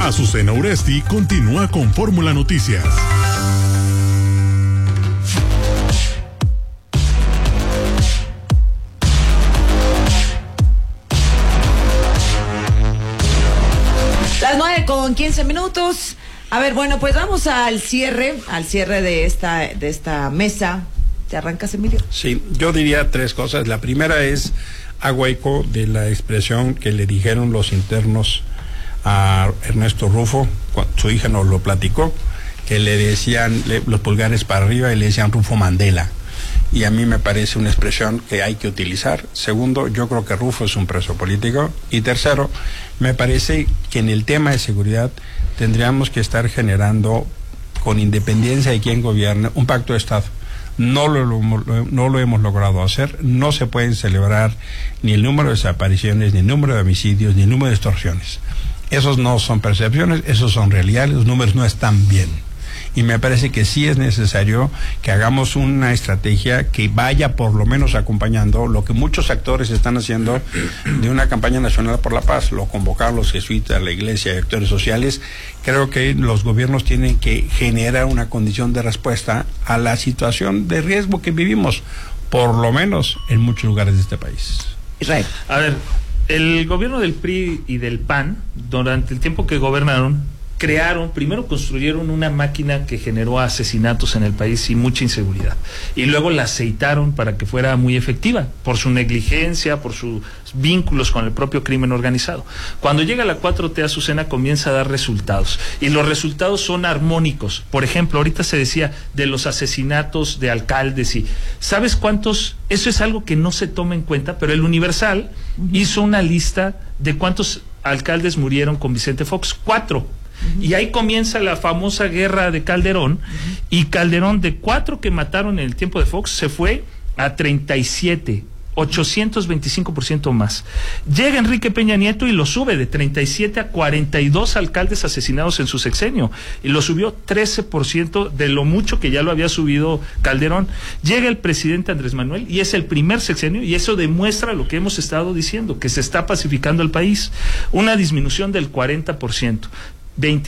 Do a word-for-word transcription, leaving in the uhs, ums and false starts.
Azucena Uresti continúa con Fórmula Noticias. Las nueve con quince minutos. A ver, bueno, pues vamos al cierre, al cierre de esta, de esta mesa. ¿Te arrancas, Emilio? Sí, yo diría tres cosas. La primera es, hago eco de la expresión que le dijeron los internos a Ernesto Rufo, su hija nos lo platicó, que le decían le, los pulgares para arriba y le decían Rufo Mandela. Y a mí me parece una expresión que hay que utilizar. Segundo, yo creo que Rufo es un preso político. Y tercero, me parece que en el tema de seguridad tendríamos que estar generando, con independencia de quién gobierne, un pacto de Estado. No lo, lo, no lo hemos logrado hacer. No se pueden celebrar ni el número de desapariciones, ni el número de homicidios, ni el número de extorsiones. Esos no son percepciones, esos son realidades, los números no están bien. Y me parece que sí es necesario que hagamos una estrategia que vaya por lo menos acompañando lo que muchos actores están haciendo de una campaña nacional por la paz, lo convocaron los jesuitas, la iglesia y actores sociales. Creo que los gobiernos tienen que generar una condición de respuesta a la situación de riesgo que vivimos, por lo menos en muchos lugares de este país. Israel. A ver, el gobierno del P R I y del P A N, durante el tiempo que gobernaron, crearon, primero construyeron una máquina que generó asesinatos en el país y mucha inseguridad, y luego la aceitaron para que fuera muy efectiva, por su negligencia, por sus vínculos con el propio crimen organizado. Cuando llega la cuatro T, Azucena, comienza a dar resultados, y los resultados son armónicos. Por ejemplo, ahorita se decía de los asesinatos de alcaldes, y ¿sabes cuántos? Eso es algo que no se toma en cuenta, pero el Universal uh-huh. hizo una lista de cuántos alcaldes murieron con Vicente Fox. Cuatro. Uh-huh. Y ahí comienza la famosa guerra de Calderón, uh-huh. y Calderón, de cuatro que mataron en el tiempo de Fox, se fue a treinta y siete, ochocientos veinticinco por ciento más. Llega Enrique Peña Nieto y lo sube de treinta y siete a cuarenta y dos alcaldes asesinados en su sexenio, y lo subió trece por ciento de lo mucho que ya lo había subido Calderón. Llega el presidente Andrés Manuel y es el primer sexenio, y eso demuestra lo que hemos estado diciendo, que se está pacificando el país. Una disminución del cuarenta por ciento.